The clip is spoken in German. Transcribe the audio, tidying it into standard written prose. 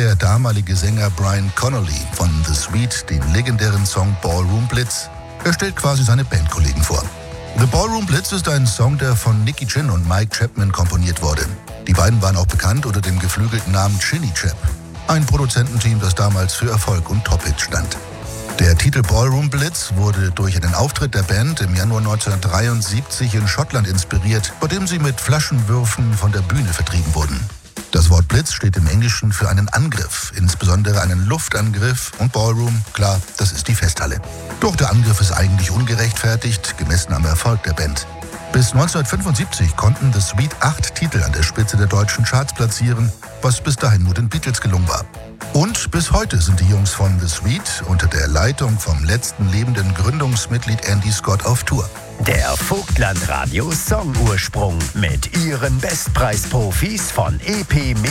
der damalige Sänger Brian Connolly von The Sweet den legendären Song Ballroom Blitz. Er stellt quasi seine Bandkollegen vor. The Ballroom Blitz ist ein Song, der von Nicky Chinn und Mike Chapman komponiert wurde. Die beiden waren auch bekannt unter dem geflügelten Namen Chinny Chap, ein Produzententeam, das damals für Erfolg und Top-Hits stand. Der Titel Ballroom Blitz wurde durch einen Auftritt der Band im Januar 1973 in Schottland inspiriert, bei dem sie mit Flaschenwürfen von der Bühne vertrieben wurden. Das Wort Blitz steht im Englischen für einen Angriff, insbesondere einen Luftangriff, und Ballroom, klar, das ist die Festhalle. Doch der Angriff ist eigentlich ungerechtfertigt, gemessen am Erfolg der Band. Bis 1975 konnten The Sweet 8 Titel an der Spitze der deutschen Charts platzieren, was bis dahin nur den Beatles gelungen war. Und bis heute sind die Jungs von The Sweet unter der Leitung vom letzten lebenden Gründungsmitglied Andy Scott auf Tour. Der Vogtland Radio Song Ursprung mit ihren Bestpreisprofis von EP